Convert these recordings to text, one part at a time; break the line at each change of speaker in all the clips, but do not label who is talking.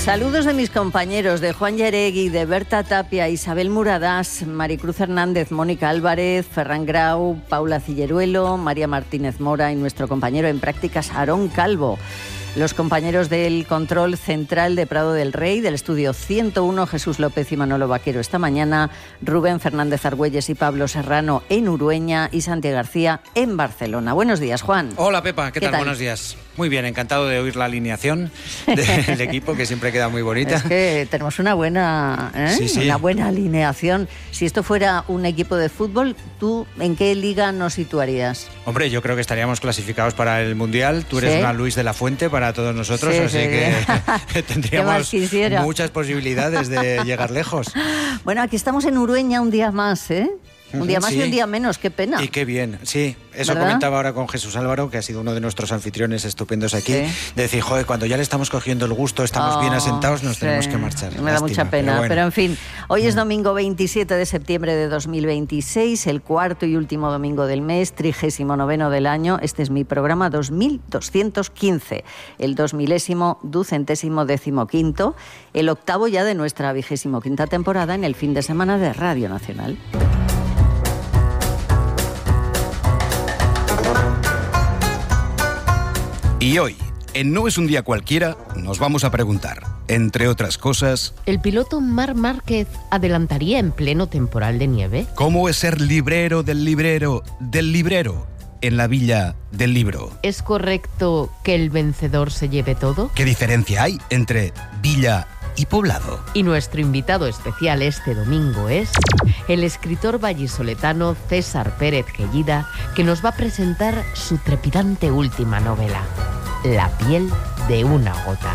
Saludos de mis compañeros, de Juan Yaregui, de Berta Tapia, Isabel Muradás, Maricruz Hernández, Mónica Álvarez, Ferran Grau, Paula Cilleruelo, María Martínez Mora y nuestro compañero en prácticas, Aarón Calvo. Los compañeros del control central de Prado del Rey, del estudio 101, Jesús López y Manolo Vaquero esta mañana, Rubén Fernández Argüelles y Pablo Serrano en Urueña y Santiago García en Barcelona. Buenos días, Juan.
Hola, Pepa, ¿qué tal? Buenos días. Muy bien, encantado de oír la alineación del equipo, que siempre queda muy bonita.
Es que tenemos una buena,
Sí.
Una buena alineación. Si esto fuera un equipo de fútbol, ¿tú en qué liga nos situarías?
Hombre, yo creo que estaríamos clasificados para el Mundial. Tú eres una Luis de la Fuente para todos nosotros, así que tendríamos muchas posibilidades de llegar lejos.
Bueno, aquí estamos en Urueña un día más, ¿eh? Un día más y un día menos, qué pena.
Y qué bien, sí. Eso
¿verdad?
Comentaba ahora con Jesús Álvaro, que ha sido uno de nuestros anfitriones estupendos aquí, de decir, joder, cuando ya le estamos cogiendo el gusto, estamos bien asentados, nos tenemos que marchar.
Me da mucha pena, pero en fin. Hoy es domingo 27 de septiembre de 2026, el cuarto y último domingo del mes, 39º del año. Este es mi programa 2215, el 2000º, el octavo ya de nuestra 25ª temporada en el fin de semana de Radio Nacional.
Y hoy, en No es un día cualquiera, nos vamos a preguntar, entre otras cosas...
¿El piloto Marc Márquez adelantaría en pleno temporal de nieve?
¿Cómo es ser librero del librero en la villa del libro?
¿Es correcto que el vencedor se lleve todo?
¿Qué diferencia hay entre villa y poblado?
Y nuestro invitado especial este domingo es el escritor vallisoletano César Pérez Gellida, que nos va a presentar su trepidante última novela, La piel de una gota.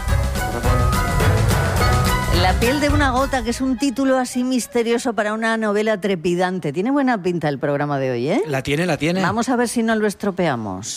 La piel de una gota, que es un título así misterioso para una novela trepidante. Tiene buena pinta el programa de hoy, ¿eh?
La tiene.
Vamos a ver si no lo estropeamos.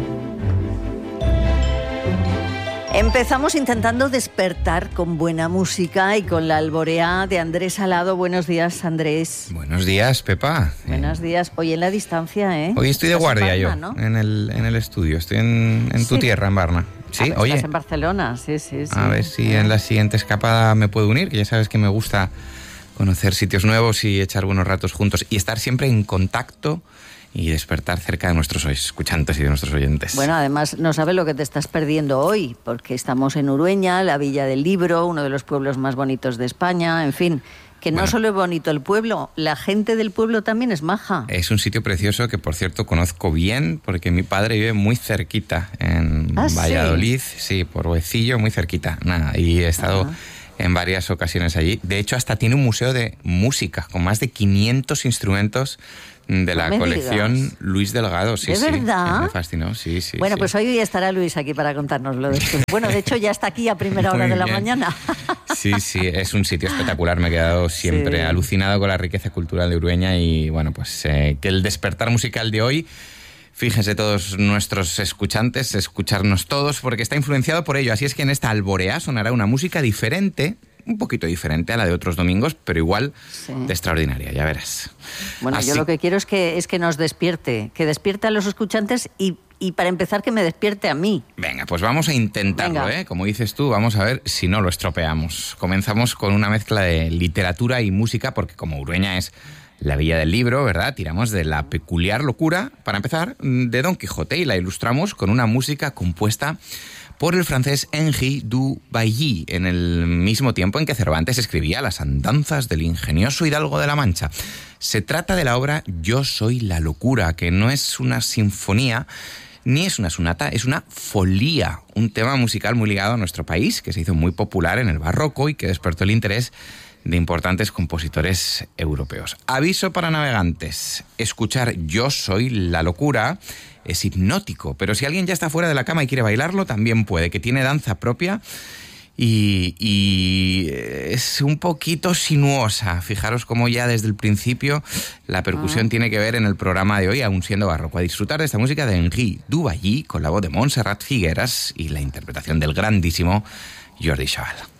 Empezamos intentando despertar con buena música y con la alborea de Andrés Salado. Buenos días, Andrés.
Buenos días, Pepa.
Buenos días. Hoy en la distancia, ¿eh?
Hoy estoy de guardia
en Barna,
yo,
¿no?
en el estudio. Estoy en tu tierra, en Barna. Sí, oye.
Estás en Barcelona, sí.
A ver si en la siguiente escapada me puedo unir, que ya sabes que me gusta conocer sitios nuevos y echar buenos ratos juntos y estar siempre en contacto y despertar cerca de nuestros escuchantes y de nuestros oyentes.
Bueno, además no sabes lo que te estás perdiendo hoy, porque estamos en Urueña, la Villa del Libro, uno de los pueblos más bonitos de España, en fin, que no solo es bonito el pueblo, la gente del pueblo también es maja.
Es un sitio precioso que, por cierto, conozco bien, porque mi padre vive muy cerquita, en Valladolid, sí, por Huecillo, muy cerquita, y he estado en varias ocasiones allí. De hecho, hasta tiene un museo de música, con más de 500 instrumentos de la colección Luis Delgado. Sí,
¿De verdad?
Me fascinó, sí.
Bueno, pues hoy estará Luis aquí para contárnoslo después. Bueno, de hecho ya está aquí a primera hora de la mañana.
Sí, es un sitio espectacular. Me he quedado siempre alucinado con la riqueza cultural de Urueña y bueno, pues que el despertar musical de hoy, fíjense todos nuestros escuchantes, escucharnos todos, porque está influenciado por ello. Así es que en esta alborea sonará una música diferente, un poquito diferente a la de otros domingos, pero igual de extraordinaria, ya verás.
Bueno, yo lo que quiero es que nos despierte, que despierte a los escuchantes y para empezar que me despierte a mí.
Venga, pues vamos a intentarlo, ¿eh? Como dices tú, vamos a ver si no lo estropeamos. Comenzamos con una mezcla de literatura y música, porque como Urueña es la villa del libro, ¿verdad? Tiramos de la peculiar locura, para empezar, de Don Quijote y la ilustramos con una música compuesta por el francés Henri du Bailly, en el mismo tiempo en que Cervantes escribía las andanzas del ingenioso hidalgo de la Mancha. Se trata de la obra Yo soy la locura, que no es una sinfonía, ni es una sonata, es una folía, un tema musical muy ligado a nuestro país, que se hizo muy popular en el barroco y que despertó el interés de importantes compositores europeos. Aviso para navegantes: escuchar Yo soy la locura es hipnótico, pero si alguien ya está fuera de la cama y quiere bailarlo, también puede, que tiene danza propia y es un poquito sinuosa. Fijaros cómo ya desde el principio la percusión tiene que ver en el programa de hoy, aún siendo barroco. A disfrutar de esta música de Henri du Bailly con la voz de Montserrat Figueras y la interpretación del grandísimo Jordi Chaval.